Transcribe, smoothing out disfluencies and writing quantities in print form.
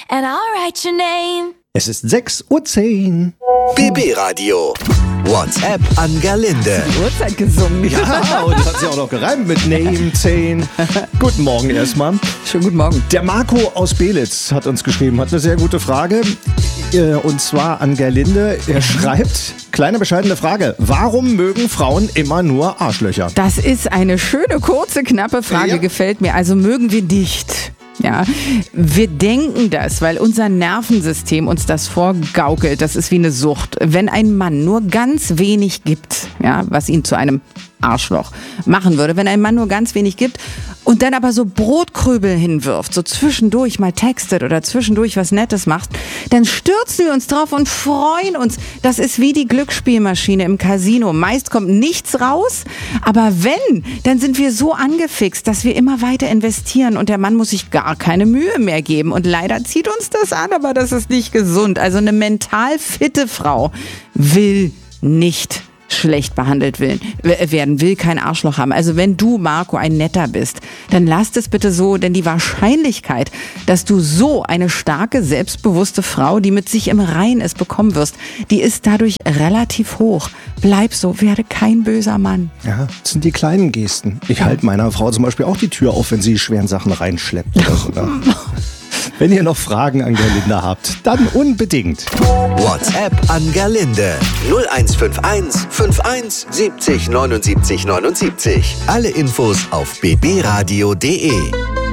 and I'll write your name. Es ist 6:10 Uhr. BB Radio. WhatsApp an Gerlinde. Uhrzeit gesungen. Ja, und das hat sie auch noch gereimt mit Name 10. Guten Morgen erstmal. Schönen guten Morgen. Der Marco aus Belitz hat uns geschrieben, hat eine sehr gute Frage. Und zwar an Gerlinde. Er schreibt, kleine bescheidene Frage, warum mögen Frauen immer nur Arschlöcher? Das ist eine schöne, kurze, knappe Frage, Ja. gefällt mir. Also mögen wir nicht. Ja, wir denken das, weil unser Nervensystem uns das vorgaukelt. Das ist wie eine Sucht. Wenn ein Mann nur ganz wenig gibt, ja, was ihn zu einem Arschloch machen würde, wenn ein Mann nur ganz wenig gibt und dann aber so Brotkrübel hinwirft, so zwischendurch mal textet oder zwischendurch was Nettes macht, dann stürzen wir uns drauf und freuen uns. Das ist wie die Glücksspielmaschine im Casino. Meist kommt nichts raus, aber wenn, dann sind wir so angefixt, dass wir immer weiter investieren und der Mann muss sich gar keine Mühe mehr geben. Und leider zieht uns das an, aber das ist nicht gesund. Also eine mental fitte Frau will nicht schlecht behandelt werden, will kein Arschloch haben. Also wenn du, Marco, ein Netter bist, dann lass es bitte so, denn die Wahrscheinlichkeit, dass du so eine starke, selbstbewusste Frau, die mit sich im Reinen ist, bekommen wirst, die ist dadurch relativ hoch. Bleib so, werde kein böser Mann. Ja, das sind die kleinen Gesten. Ich halte meiner Frau zum Beispiel auch die Tür auf, wenn sie schweren Sachen reinschleppt. Oder so, ne? Wenn ihr noch Fragen an Gerlinde habt, dann unbedingt. WhatsApp an Gerlinde. 0151 51 70 79 79. Alle Infos auf bbradio.de.